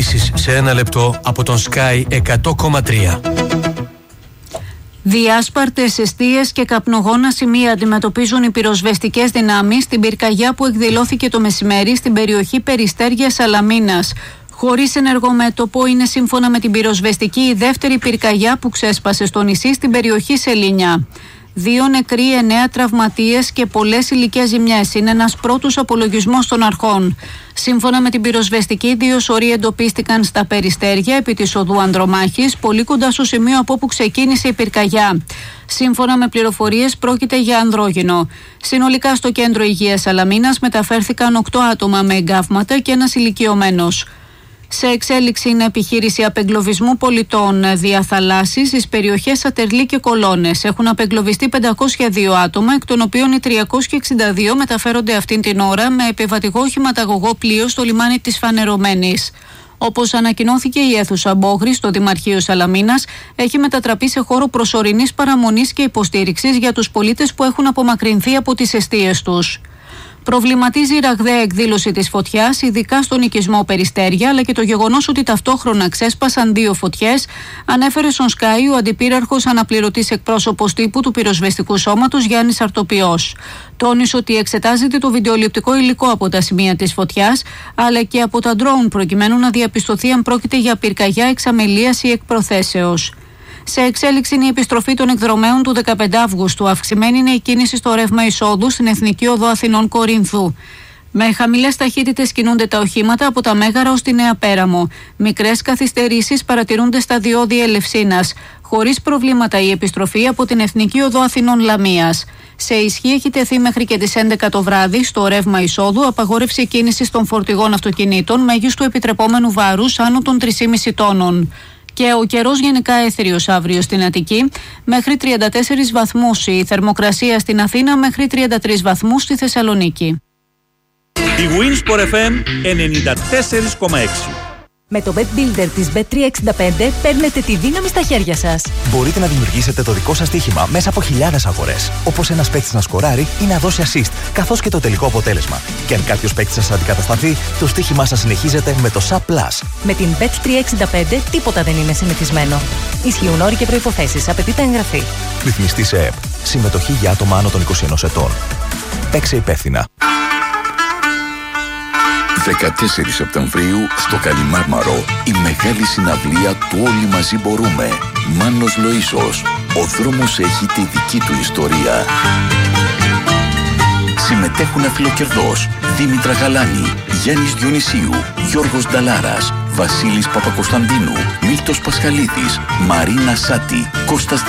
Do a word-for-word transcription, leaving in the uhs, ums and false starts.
ειδήσεις σε ένα λεπτό από τον Sky εκατό κόμμα τρία. Διάσπαρτες εστίες και καπνογόνα σημεία αντιμετωπίζουν οι πυροσβεστικές δυνάμεις στην πυρκαγιά που εκδηλώθηκε το μεσημέρι στην περιοχή Περιστέρια Σαλαμίνας. Χωρίς ενεργό μέτωπο, είναι σύμφωνα με την πυροσβεστική η δεύτερη πυρκαγιά που ξέσπασε στο νησί στην περιοχή Σελήνια. Δύο νεκροί, εννέα τραυματίες και πολλές υλικές ζημιές είναι ένας πρώτος απολογισμός των αρχών. Σύμφωνα με την πυροσβεστική, δύο σωροί εντοπίστηκαν στα Περιστέρια επί της οδού Ανδρομάχης, πολύ κοντά στο σημείο από όπου ξεκίνησε η πυρκαγιά. Σύμφωνα με πληροφορίες, πρόκειται για ανδρόγυνο. Συνολικά στο κέντρο υγείας Σαλαμίνας μεταφέρθηκαν οκτώ άτομα με εγκάβματα και ένας ηλικιωμένος. Σε εξέλιξη είναι επιχείρηση απεγκλωβισμού πολιτών διαθαλάσσης στις περιοχές Ατερλή και Κολώνες. Έχουν απεγκλωβιστεί πεντακόσια δύο άτομα, εκ των οποίων οι τριακόσιοι εξήντα δύο μεταφέρονται αυτήν την ώρα με επιβατικό οχηματαγωγό πλοίο στο λιμάνι της Φανερωμένης. Όπως ανακοινώθηκε, η αίθουσα Μπόγρη στο Δημαρχείο Σαλαμίνας έχει μετατραπεί σε χώρο προσωρινής παραμονής και υποστήριξης για τους πολίτες που έχουν απομακρυνθεί από τις εστίες τους. Προβληματίζει η ραγδαία εκδήλωση της φωτιάς, ειδικά στον οικισμό Περιστέρια, αλλά και το γεγονός ότι ταυτόχρονα ξέσπασαν δύο φωτιές, ανέφερε στον Sky ο αντιπύραρχος αναπληρωτής εκπρόσωπος τύπου του πυροσβεστικού σώματος Γιάννης Αρτοπιός. Τόνισε ότι εξετάζεται το βιντεοληπτικό υλικό από τα σημεία της φωτιάς, αλλά και από τα ντρόουν, προκειμένου να διαπιστωθεί αν πρόκειται για πυρκαγιά εξ αμελίας ή εκ προθέσεως. Σε εξέλιξη είναι η επιστροφή των εκδρομέων του δεκαπέντε Αυγούστου. Αυξημένη είναι η κίνηση στο ρεύμα εισόδου στην Εθνική Οδό Αθηνών Κορίνθου. Με χαμηλές ταχύτητες κινούνται τα οχήματα από τα Μέγαρα ως τη Νέα Πέραμο. Μικρές καθυστερήσεις παρατηρούνται στα διόδια Ελευσίνας. Χωρίς προβλήματα η επιστροφή από την Εθνική Οδό Αθηνών Λαμίας. Σε ισχύ έχει τεθεί μέχρι και τις έντεκα το βράδυ στο ρεύμα εισόδου απαγόρευση κίνησης των φορτηγών αυτοκινήτων μέγιστου επιτρεπόμενου βάρους άνω των τρία κόμμα πέντε τόνων. Και ο καιρός γενικά έθριος αύριο στην Αττική, μέχρι τριάντα τέσσερις βαθμούς η θερμοκρασία στην Αθήνα, μέχρι τριάντα τρεις βαθμούς στη Θεσσαλονίκη. Η Winsport εφ εμ ενενήντα τέσσερα κόμμα έξι. Με το Bet Builder της μπετ τριακόσια εξήντα πέντε παίρνετε τη δύναμη στα χέρια σας. Μπορείτε να δημιουργήσετε το δικό σας στοίχημα μέσα από χιλιάδες αγορές. Όπως ένας παίκτης να σκοράρει ή να δώσει assist, καθώς και το τελικό αποτέλεσμα. Και αν κάποιος παίκτης σας αντικατασταθεί, το στοίχημά σας συνεχίζεται με το Sub Plus. Με την μπετ τριακόσια εξήντα πέντε τίποτα δεν είναι συνηθισμένο. Ισχύουν όροι και προϋποθέσεις. Απαιτείται εγγραφή. Ρυθμιστή σε ΕΕΠ. Συμμετοχή για άτομα άνω των είκοσι ενός ετών. Παίξε υπεύθυνα. δεκατέσσερις Σεπτεμβρίου στο Καλιμάρμαρο η μεγάλη συναυλία του Όλοι Μαζί Μπορούμε. Μάνος Λοΐσος. Ο δρόμος έχει τη δική του ιστορία. Συμμετέχουν Αφιλοκερδός, Δήμητρα Γαλάνη, Γιάννης Διονυσίου, Γιώργος Νταλάρας, Βασίλης Παπακοσταντίνου, Μίλτος Πασχαλίδης, Μαρίνα Σάτη, Κώστας